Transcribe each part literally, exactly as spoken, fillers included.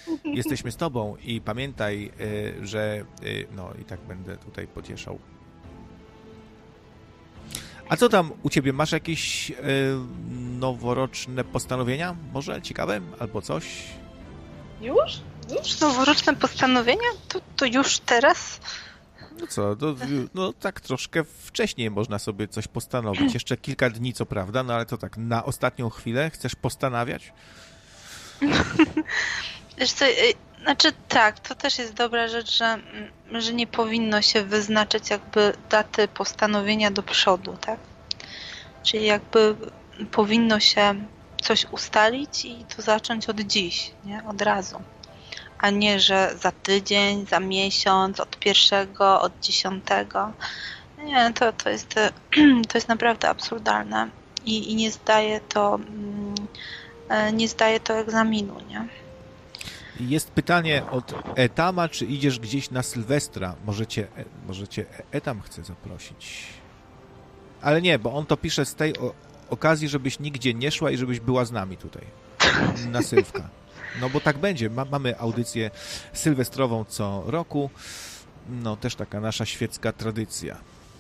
jesteśmy z tobą i pamiętaj, że no i tak będę tutaj pocieszał. A co tam u ciebie? Masz jakieś noworoczne postanowienia? Może ciekawe? Albo coś? Już? Już noworoczne postanowienia? To, to już teraz? No co, to, no tak troszkę wcześniej można sobie coś postanowić. Jeszcze kilka dni, co prawda, no ale to tak na ostatnią chwilę chcesz postanawiać? Wiesz co, znaczy tak, to też jest dobra rzecz, że, że nie powinno się wyznaczyć jakby daty postanowienia do przodu, tak? Czyli jakby powinno się coś ustalić i to zacząć od dziś, nie? Od razu. A nie, że za tydzień, za miesiąc, od pierwszego, od dziesiątego. Nie, to, to, jest, to jest naprawdę absurdalne i, i nie zdaje to nie zdaje to egzaminu, nie? Jest pytanie od Etama, czy idziesz gdzieś na Sylwestra? Możecie, możecie Etam chce zaprosić. Ale nie, bo on to pisze z tej o, okazji, żebyś nigdzie nie szła i żebyś była z nami tutaj. Na Sylwka. No bo tak będzie. Ma, mamy audycję sylwestrową co roku. No też taka nasza świecka tradycja.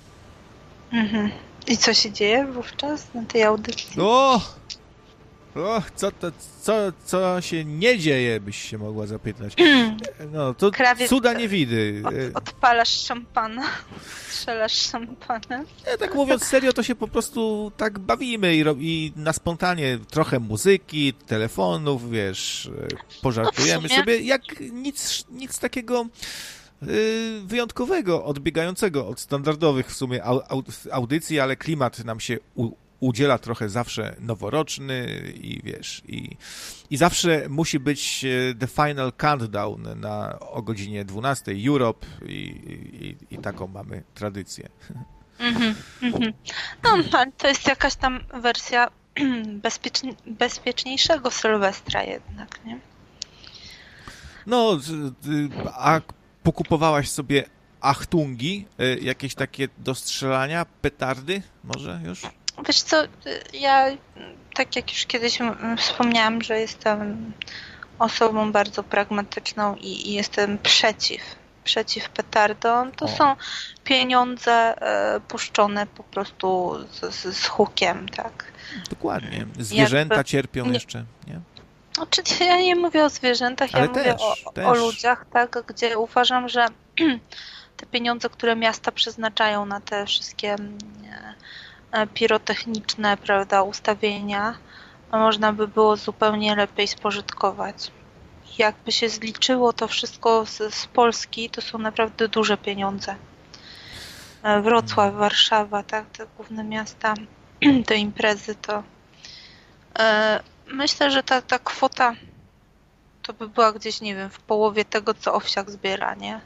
Mhm. I co się dzieje wówczas na tej audycji? O! O, co to, co, co się nie dzieje, byś się mogła zapytać. No, to Krawiec, cuda nie widy. Od, odpalasz szampana, strzelasz szampanem. Ja, tak mówiąc serio, to się po prostu tak bawimy i, i na spontanie trochę muzyki, telefonów, wiesz, pożartujemy no sobie, jak nic, nic takiego y, wyjątkowego, odbiegającego od standardowych w sumie audycji, ale klimat nam się u, udziela trochę zawsze noworoczny i wiesz, i, i zawsze musi być the final countdown na, o godzinie dwunastej Europe i, i, i taką mamy tradycję. Mm-hmm, mm-hmm. No, ale to jest jakaś tam wersja bezpieczni- bezpieczniejszego Sylwestra jednak, nie? No, a pokupowałaś sobie achtungi, jakieś takie do strzelania, petardy może już? Wiesz co, ja tak jak już kiedyś wspomniałam, że jestem osobą bardzo pragmatyczną i, i jestem przeciw, przeciw petardom. To o. są pieniądze e, puszczone po prostu z, z, z hukiem, tak. Dokładnie. Zwierzęta Jakby, cierpią nie, jeszcze, nie? Oczywiście ja nie mówię o zwierzętach, Ale ja też, mówię o, też. o ludziach, tak, gdzie uważam, że te pieniądze, które miasta przeznaczają na te wszystkie nie, pirotechniczne, prawda, ustawienia, można by było zupełnie lepiej spożytkować. Jakby się zliczyło to wszystko z, z Polski, to są naprawdę duże pieniądze. Wrocław, Warszawa, tak, te główne miasta, te imprezy, to e, myślę, że ta, ta kwota to by była gdzieś, nie wiem, w połowie tego, co Owsiak zbiera, nie?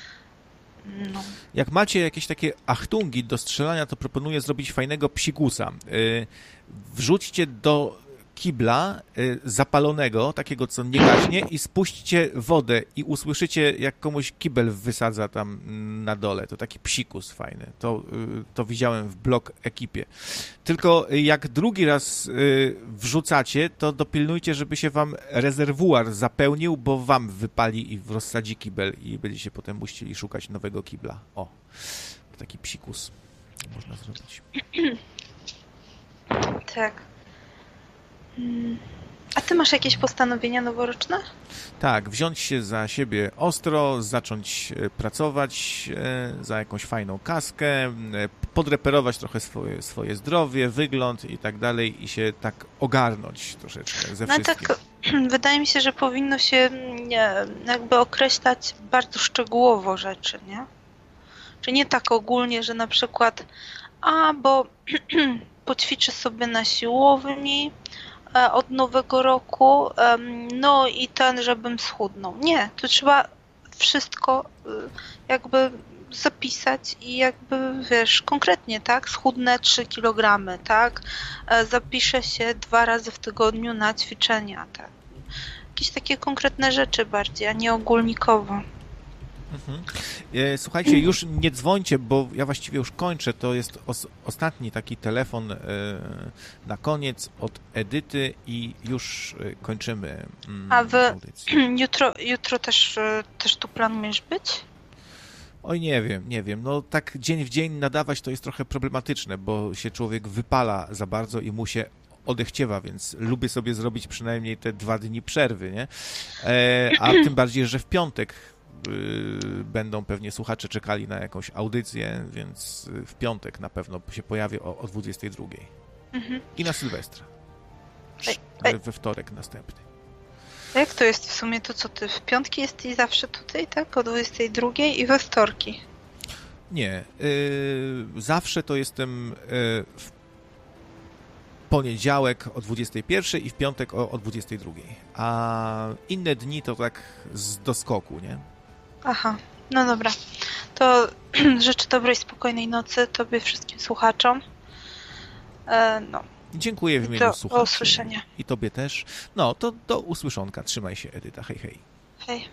No. Jak macie jakieś takie achtungi do strzelania, to proponuję zrobić fajnego psikusa. Wrzućcie do kibla zapalonego, takiego co nie gaśnie, i spuśćcie wodę i usłyszycie, jak komuś kibel wysadza tam na dole. To taki psikus fajny. To, to widziałem w blog ekipie. Tylko jak drugi raz wrzucacie, to dopilnujcie, żeby się wam rezerwuar zapełnił, bo wam wypali i rozsadzi kibel i będziecie potem musieli szukać nowego kibla. O, taki psikus można zrobić. Tak. A ty masz jakieś postanowienia noworoczne? Tak, wziąć się za siebie ostro, zacząć pracować za jakąś fajną kaskę, podreperować trochę swoje, swoje zdrowie, wygląd i tak dalej i się tak ogarnąć troszeczkę ze no wszystkim. Tak, wydaje mi się, że powinno się nie, jakby określać bardzo szczegółowo rzeczy, nie? Czy nie tak ogólnie, że na przykład a, bo poćwiczę sobie na siłowni od nowego roku, no i ten, żebym schudnął. Nie, to trzeba wszystko jakby zapisać i jakby, wiesz, konkretnie, tak, schudnę trzy kilogramy, tak, zapiszę się dwa razy w tygodniu na ćwiczenia, tak. Jakieś takie konkretne rzeczy bardziej, a nie ogólnikowo. Mhm. Słuchajcie, już nie dzwońcie, bo ja właściwie już kończę. To jest os- ostatni taki telefon e, na koniec od Edyty i już e, kończymy mm, A wy audycję. jutro, jutro też, e, też tu planujesz być? Oj, nie wiem, nie wiem. No tak dzień w dzień nadawać to jest trochę problematyczne, bo się człowiek wypala za bardzo i mu się odechciewa, więc lubię sobie zrobić przynajmniej te dwa dni przerwy, nie? E, a tym bardziej, że w piątek y, będą pewnie słuchacze czekali na jakąś audycję, więc w piątek na pewno się pojawię o, o dwudziestej drugiej. Mhm. I na Sylwestra. Ej, ej. We wtorek następny. A jak to jest w sumie to, co ty w piątki jesteś zawsze tutaj, tak? O dwudziestej drugiej i we wtorki? Nie. Y, zawsze to jestem y, w poniedziałek o dwudziestej pierwszej i w piątek o, o dwudziestej drugiej. A inne dni to tak z doskoku, nie? Aha, no dobra. To życzę dobrej, spokojnej nocy tobie, wszystkim słuchaczom. E, no. Dziękuję w I imieniu do słuchaczy. usłyszenia. I tobie też. No, to do usłyszonka. Trzymaj się, Edyta. Hej, hej. Hej.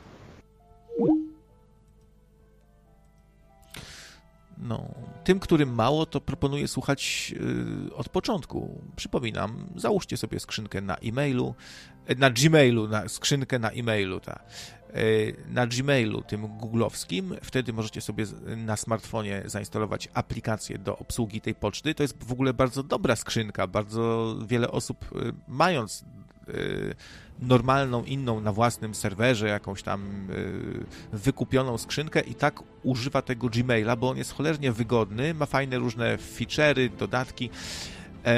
No, tym, którym mało, to proponuję słuchać yy, od początku. Przypominam, załóżcie sobie skrzynkę na e-mailu, na Gmailu, na skrzynkę na e-mailu, ta, yy, na Gmailu, tym googlowskim. Wtedy możecie sobie na smartfonie zainstalować aplikację do obsługi tej poczty. To jest w ogóle bardzo dobra skrzynka. Bardzo wiele osób, yy, mając yy, normalną, inną na własnym serwerze, jakąś tam yy, wykupioną skrzynkę i tak używa tego Gmaila, bo on jest cholernie wygodny, ma fajne różne feature'y, dodatki. Eee,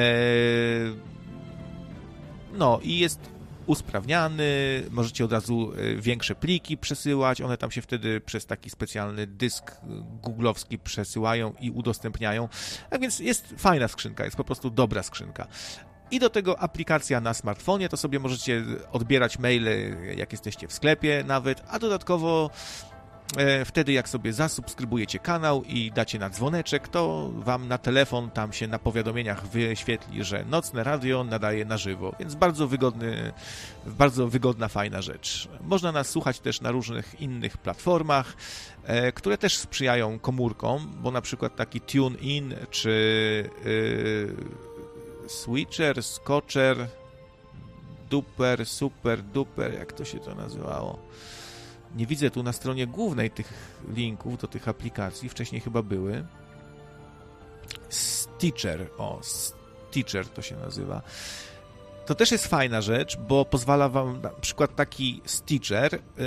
no i jest usprawniany, możecie od razu większe pliki przesyłać, one tam się wtedy przez taki specjalny dysk googlowski przesyłają i udostępniają. A więc jest fajna skrzynka, jest po prostu dobra skrzynka. I do tego aplikacja na smartfonie, to sobie możecie odbierać maile, jak jesteście w sklepie nawet, a dodatkowo e, wtedy jak sobie zasubskrybujecie kanał i dacie na dzwoneczek, to wam na telefon tam się na powiadomieniach wyświetli, że Nocne Radio nadaje na żywo, więc bardzo wygodny, bardzo wygodna, fajna rzecz. Można nas słuchać też na różnych innych platformach, e, które też sprzyjają komórkom, bo na przykład taki TuneIn czy yy, Switcher, Scotcher, Duper, Super, Duper, jak to się to nazywało? Nie widzę tu na stronie głównej tych linków do tych aplikacji, wcześniej chyba były. Stitcher, o, Stitcher to się nazywa. To też jest fajna rzecz, bo pozwala wam na przykład taki Stitcher yy,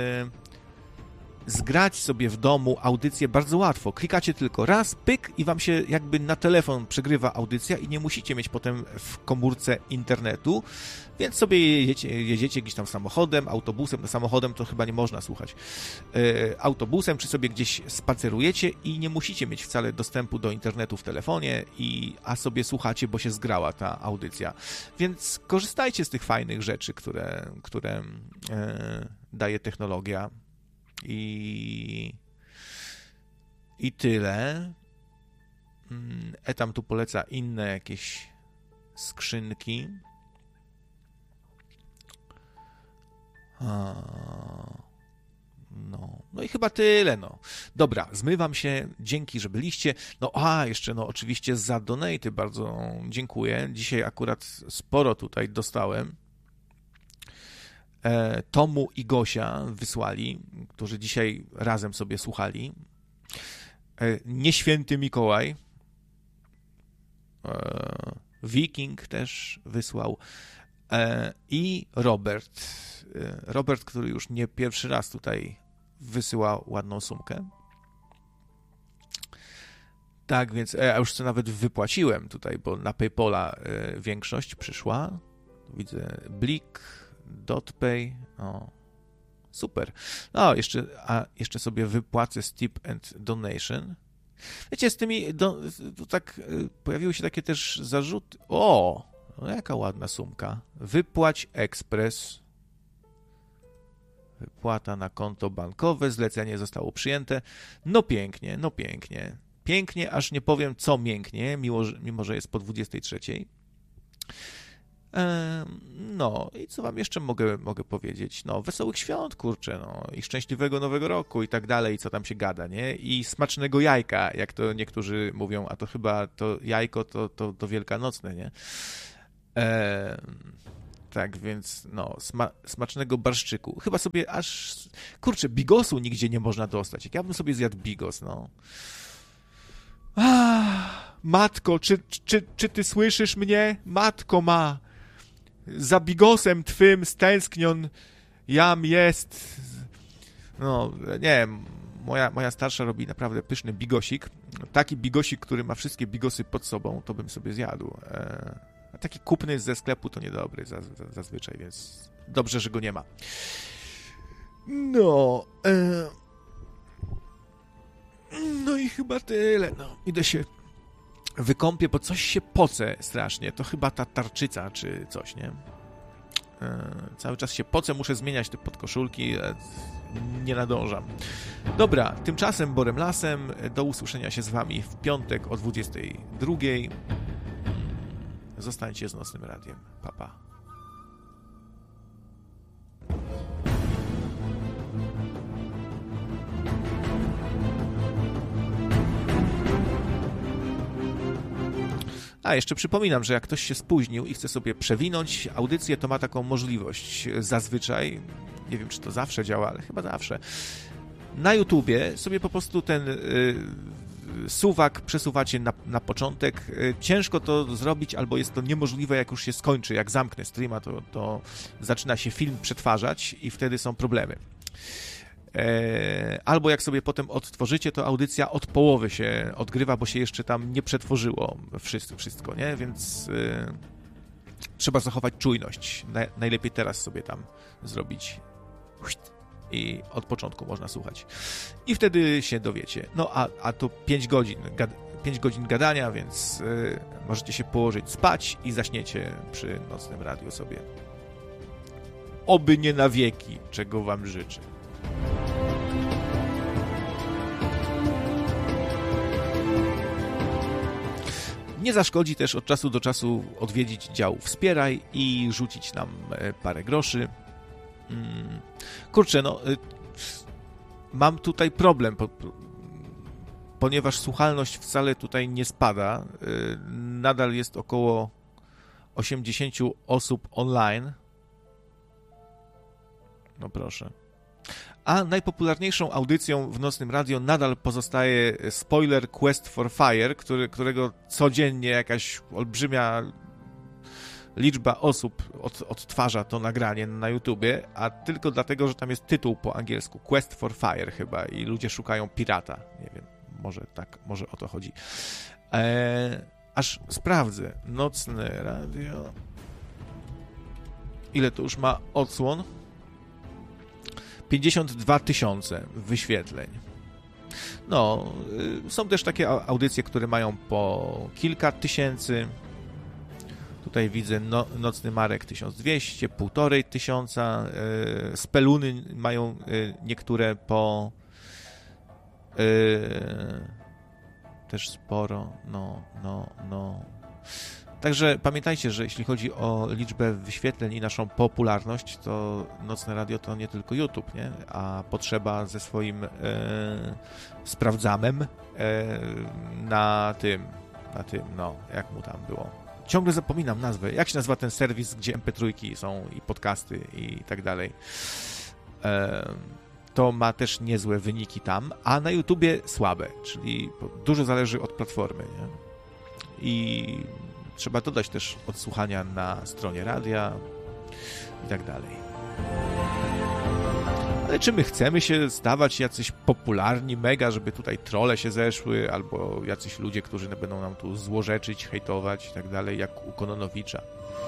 zgrać sobie w domu audycję bardzo łatwo. Klikacie tylko raz, pyk i wam się jakby na telefon przegrywa audycja i nie musicie mieć potem w komórce internetu, więc sobie jedziecie, jedziecie gdzieś tam samochodem, autobusem, no samochodem to chyba nie można słuchać, yy, autobusem, czy sobie gdzieś spacerujecie i nie musicie mieć wcale dostępu do internetu w telefonie, i, a sobie słuchacie, bo się zgrała ta audycja. Więc korzystajcie z tych fajnych rzeczy, które, które yy, daje technologia. I, I tyle. Etam tu poleca inne jakieś skrzynki. A, no. no i chyba tyle, no. Dobra, zmywam się. Dzięki, że byliście. No a, jeszcze no oczywiście za donaty bardzo dziękuję. Dzisiaj akurat sporo tutaj dostałem. Tomu i Gosia wysłali, którzy dzisiaj razem sobie słuchali. Nieświęty Mikołaj. Wiking też wysłał. I Robert. Robert, który już nie pierwszy raz tutaj wysyła ładną sumkę. Tak, więc ja już co nawet wypłaciłem tutaj, bo na PayPala większość przyszła. Widzę Blik, DotPay, o, super. No, jeszcze, a jeszcze sobie wypłacę z Tip and Donation. Wiecie, z tymi, do, to tak pojawiły się takie też zarzuty. O, no jaka ładna sumka. Wypłać Express. Wypłata na konto bankowe, zlecenie zostało przyjęte. No pięknie, no pięknie. Pięknie, aż nie powiem co mięknie, mimo, mimo że jest po dwudziestej trzeciej. No i co wam jeszcze mogę, mogę powiedzieć? No, wesołych świąt, kurczę, no i szczęśliwego nowego roku i tak dalej, co tam się gada, nie? I smacznego jajka, jak to niektórzy mówią, a to chyba to jajko to, to, to wielkanocne, nie? E, tak, więc no, sma, smacznego barszczyku. Chyba sobie aż, kurczę, bigosu nigdzie nie można dostać. Jak ja bym sobie zjadł bigos, no. Ach, matko, czy, czy, czy ty słyszysz mnie? Matko ma. Za bigosem twym stęsknion jam jest. No, nie wiem, moja, moja starsza robi naprawdę pyszny bigosik. Taki bigosik, który ma wszystkie bigosy pod sobą, to bym sobie zjadł. A taki kupny ze sklepu to niedobry zazwyczaj, więc dobrze, że go nie ma. No, e... no i chyba tyle. No, idę się wykąpię, bo coś się pocę strasznie. To chyba ta tarczyca czy coś, nie? E, cały czas się pocę, muszę zmieniać te podkoszulki, e, nie nadążam. Dobra, tymczasem Borem Lasem, do usłyszenia się z wami w piątek o dwudziestej drugiej. Zostańcie z Nocnym Radiem. Pa, pa. A, jeszcze przypominam, że jak ktoś się spóźnił i chce sobie przewinąć audycję, to ma taką możliwość zazwyczaj. Nie wiem, czy to zawsze działa, ale chyba zawsze. Na YouTubie sobie po prostu ten y, suwak przesuwacie na, na początek. Y, ciężko to zrobić, albo jest to niemożliwe, jak już się skończy. Jak zamknę streama, to, to zaczyna się film przetwarzać i wtedy są problemy. Albo jak sobie potem odtworzycie, to audycja od połowy się odgrywa, bo się jeszcze tam nie przetworzyło wszystko, nie? Więc yy, trzeba zachować czujność. Na, najlepiej teraz sobie tam zrobić i od początku można słuchać. I wtedy się dowiecie. No a, a to pięć godzin, gad, pięć godzin gadania, więc yy, możecie się położyć spać i zaśniecie przy Nocnym Radiu sobie. Oby nie na wieki, czego wam życzę. Nie zaszkodzi też od czasu do czasu odwiedzić dział Wspieraj i rzucić nam parę groszy. Kurczę, no mam tutaj problem, ponieważ słuchalność wcale tutaj nie spada. Nadal jest około osiemdziesiąt osób online. No proszę. A najpopularniejszą audycją w Nocnym Radio nadal pozostaje Spoiler Quest for Fire, który, którego codziennie jakaś olbrzymia liczba osób od, odtwarza to nagranie na YouTubie, a tylko dlatego, że tam jest tytuł po angielsku, Quest for Fire chyba, i ludzie szukają pirata. Nie wiem, może tak, może o to chodzi. Eee, aż sprawdzę. Nocne Radio. Ile to już ma odsłon? pięćdziesiąt dwa tysiące wyświetleń. No, są też takie audycje, które mają po kilka tysięcy. Tutaj widzę no, Nocny Marek tysiąc dwieście, półtorej tysiąca. Yy, Speluny mają yy, niektóre po yy, też sporo. No, no, no. Także pamiętajcie, że jeśli chodzi o liczbę wyświetleń i naszą popularność, to Nocne Radio to nie tylko YouTube, nie? A potrzeba ze swoim e, sprawdzamem e, na tym, na tym, no, jak mu tam było. Ciągle zapominam nazwę. Jak się nazywa ten serwis, gdzie em pe trzy są i podcasty i tak dalej. E, to ma też niezłe wyniki tam, a na YouTubie słabe, czyli dużo zależy od platformy, nie? I trzeba dodać też odsłuchania na stronie radia i tak dalej. Ale czy my chcemy się stawać jacyś popularni, mega, żeby tutaj trolle się zeszły, albo jacyś ludzie, którzy będą nam tu złorzeczyć, hejtować i tak dalej, jak u Kononowicza?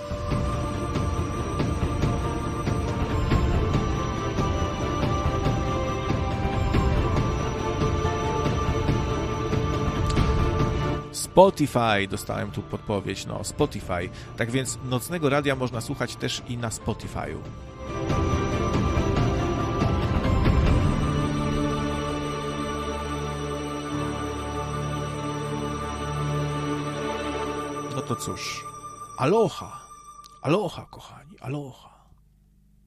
Spotify, dostałem tu podpowiedź, no Spotify. Tak więc Nocnego Radia można słuchać też i na Spotify'u. No to cóż, aloha, Aloha, kochani, aloha.